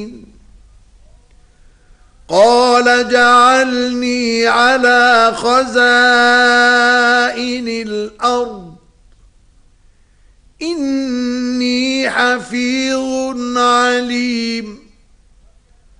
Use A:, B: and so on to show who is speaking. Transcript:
A: قال اجعلني على خزائن الأرض إني حفيظ عليم